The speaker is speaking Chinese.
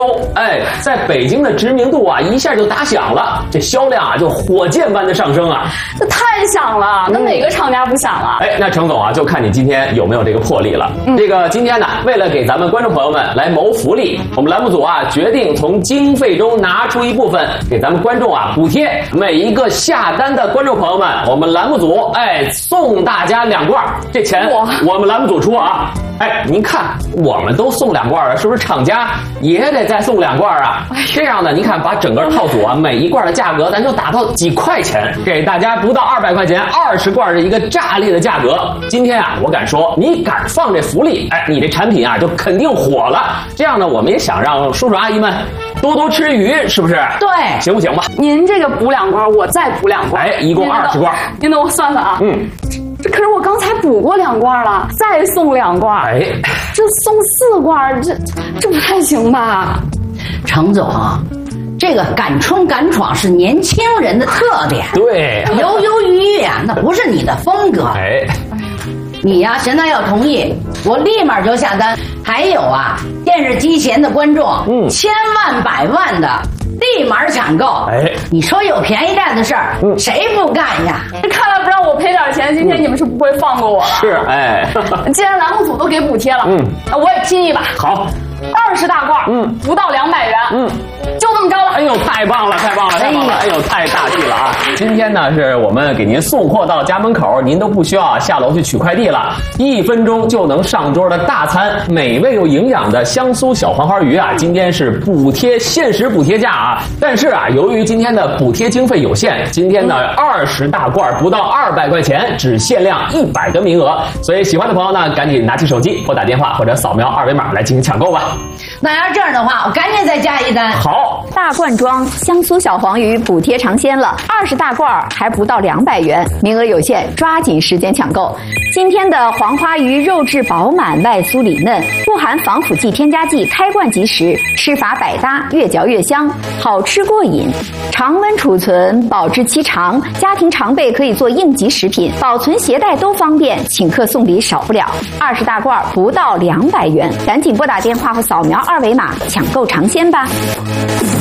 哎，在北京的知名度啊一下就打响了，这销量啊就火箭般的上升啊！ 这太响了，那哪个厂家不响啊？ 哎，那程总啊，就看你今天有没有这个魄力了。这个今天呢，为了给咱们观众朋友们来谋福利，我们栏目组啊决定从经费中拿出一部分给咱们观众啊补贴，每一个下单的观众朋友们，我们栏目组送大家2罐，这钱我们栏目组出啊。哎，您看，我们都送2罐了，是不是厂家也得再送2罐啊？这样呢，您看把整个套组啊，每一罐的价格咱就打到几块钱，给大家不到200块钱，20罐的一个炸裂的价格。今天啊，我敢说，你敢放这福利，哎，你这产品啊就肯定火了。这样呢，我们也想让叔叔阿姨们多多吃鱼，是不是？ 对， 行不行吧？ 您这个补2罐，我再补2罐， 哎，一共20罐。 您等我算算啊。这可是我刚才补过2罐了，再送2罐， 哎， 这送4罐，这不太行吧？ 程总，这个敢冲敢闯是年轻人的特点， 对， 犹犹豫豫啊，那不是你的风格。 哎， 你呀，现在要同意，我立马就下单。还有啊，电视机前的观众，千万百万的立马抢购。 哎， 你说有便宜占的事儿，谁不干呀？ 这看来不让我赔点钱，今天你们是不会放过我了。 是，哎， 既然栏目组都给补贴了，那我也拼一把。 好 ，20大罐，不到200元，就这么着了。 哎呦，太棒了，太棒了，太棒了！哎呦，太大气了啊！今天呢，是我们给您送货到家门口，您都不需要下楼去取快递了，1分钟就能上桌的大餐，美味又营养的香酥小黄花鱼啊！今天是限时补贴价啊！但是啊，由于今天的补贴经费有限，今天呢20大罐不到200块钱，只限量100个名额，所以喜欢的朋友呢，赶紧拿起手机拨打电话或者扫描2维码来进行抢购吧。 那要这样的话，我赶紧再加一单。 好， 大罐装香酥小黄鱼补贴尝鲜了，20大罐还不到200元，名额有限，抓紧时间抢购。今天的黄花鱼肉质饱满，外酥里嫩，不含防腐剂、添加剂，开罐即食，吃法百搭，越嚼越香，好吃过瘾。常温储存，保质期长，家庭常备可以做应急食品，保存携带都方便，请客送礼少不了。20大罐不到200元，赶紧拨打电话或扫描2维码抢购尝鲜吧。